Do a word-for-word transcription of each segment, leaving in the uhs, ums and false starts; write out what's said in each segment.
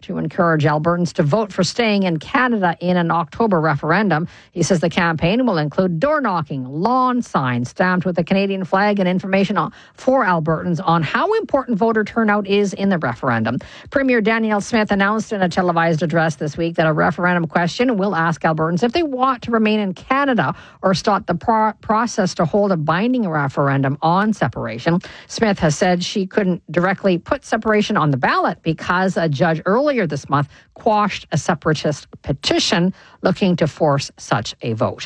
to encourage Albertans to vote for staying in Canada in an October referendum. He says the campaign will include door knocking, lawn signs stamped with the Canadian flag, and information for Albertans on how important voter turnout is in the referendum. Premier Danielle Smith announced in a televised address this week that a referendum question will ask Albertans if they want to remain in Canada or start the pro- process to hold a binding referendum on separation. Smith has said she couldn't directly put separation on the ballot because a judge earlier this month quashed a separatist petition looking to force such a vote.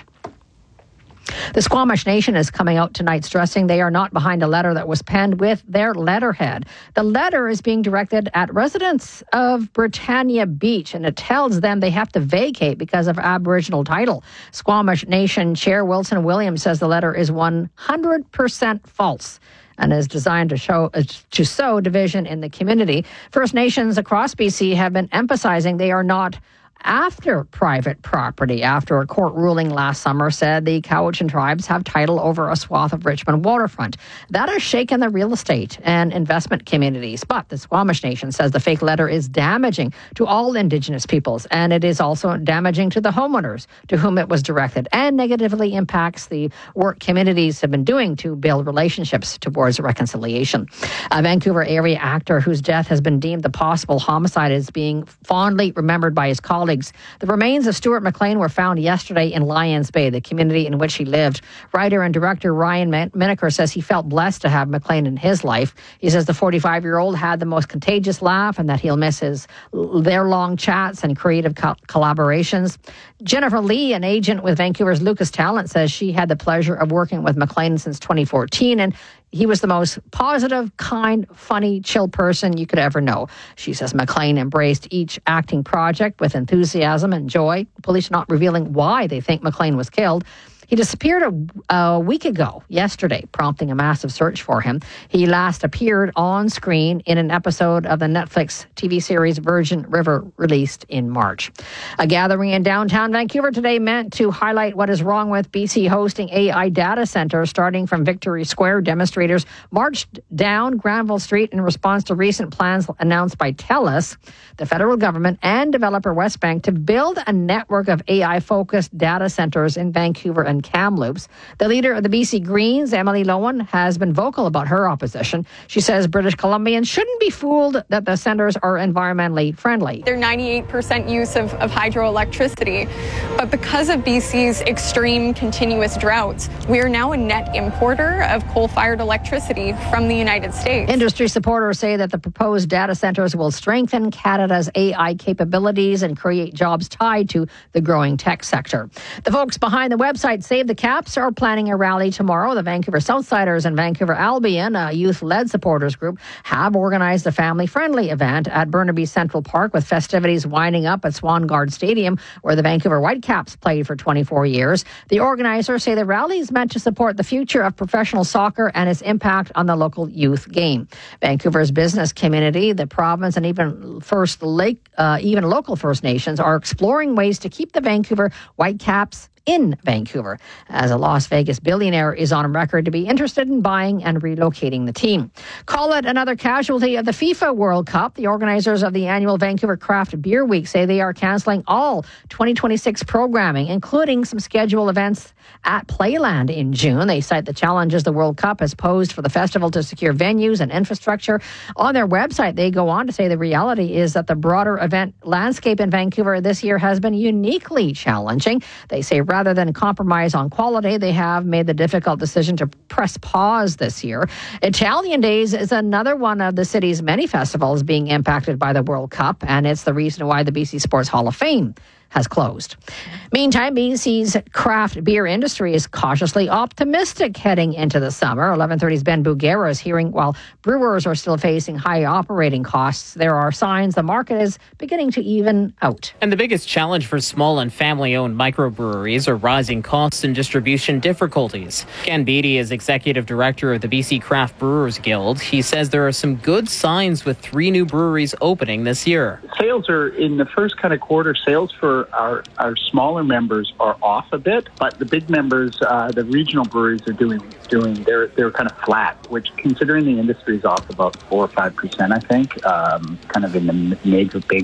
The Squamish Nation is coming out tonight stressing they are not behind a letter that was penned with their letterhead. The letter is being directed at residents of Britannia Beach, and it tells them they have to vacate because of Aboriginal title. Squamish Nation Chair Wilson Williams says the letter is one hundred percent false and is designed to show uh, to sow division in the community. First Nations across B C have been emphasizing they are not after private property after a court ruling last summer said the Cowichan tribes have title over a swath of Richmond waterfront. That has shaken the real estate and investment communities. But the Squamish Nation says the fake letter is damaging to all Indigenous peoples, and it is also damaging to the homeowners to whom it was directed, and negatively impacts the work communities have been doing to build relationships towards reconciliation. A Vancouver area actor whose death has been deemed a possible homicide is being fondly remembered by his colleagues. The remains of Stuart McLean were found yesterday in Lions Bay, the community in which he lived. Writer and director Ryan Mineker says he felt blessed to have McLean in his life. He says the forty-five-year-old had the most contagious laugh and that he'll miss his their long chats and creative co- collaborations. Jennifer Lee, an agent with Vancouver's Lucas Talent, says she had the pleasure of working with McLean since twenty fourteen, and he was the most positive, kind, funny, chill person you could ever know. She says McLean embraced each acting project with enthusiasm and joy. Police are not revealing why they think McLean was killed. He disappeared a, a week ago, yesterday, prompting a massive search for him. He last appeared on screen in an episode of the Netflix T V series Virgin River, released in March. A gathering in downtown Vancouver today meant to highlight what is wrong with B C hosting A I data centers. Starting from Victory Square, demonstrators marched down Granville Street in response to recent plans announced by TELUS, the federal government, and developer Westbank to build a network of A I-focused data centers in Vancouver and Kamloops. The leader of the B C Greens, Emily Lowen, has been vocal about her opposition. She says British Columbians shouldn't be fooled that the centers are environmentally friendly. They're ninety-eight percent use of, of hydroelectricity, but because of B C's extreme continuous droughts, we are now a net importer of coal-fired electricity from the United States. Industry supporters say that the proposed data centers will strengthen Canada's A I capabilities and create jobs tied to the growing tech sector. The folks behind the website Save the Caps are planning a rally tomorrow. The Vancouver Southsiders and Vancouver Albion, a youth-led supporters group, have organized a family-friendly event at Burnaby Central Park with festivities winding up at Swangard Stadium, where the Vancouver Whitecaps played for twenty-four years. The organizers say the rally is meant to support the future of professional soccer and its impact on the local youth game. Vancouver's business community, the province, and even First Lake, uh, even local First Nations are exploring ways to keep the Vancouver Whitecaps in Vancouver, as a Las Vegas billionaire is on record to be interested in buying and relocating the team. Call it another casualty of the FIFA World Cup. The organizers of the annual Vancouver Craft Beer Week say they are cancelling all twenty twenty-six programming, including some scheduled events at Playland in June. They cite the challenges the World Cup has posed for the festival to secure venues and infrastructure. On their website, they go on to say the reality is that the broader event landscape in Vancouver this year has been uniquely challenging. They say rather than compromise on quality, they have made the difficult decision to press pause this year. Italian Days is another one of the city's many festivals being impacted by the World Cup, and it's the reason why the B C Sports Hall of Fame has closed. Meantime, B C's craft beer industry is cautiously optimistic heading into the summer. eleven thirty's Ben Bugera is hearing while brewers are still facing high operating costs, there are signs the market is beginning to even out. And the biggest challenge for small and family-owned microbreweries are rising costs and distribution difficulties. Ken Beattie is executive director of the B C Craft Brewers Guild. He says there are some good signs with three new breweries opening this year. Sales are in the first kind of quarter. Sales for our our smaller members are off a bit, but the big members, uh, the regional breweries, are doing doing they're they're kind of flat, which, considering the industry is off about four or five percent, I think, um, kind of in the major big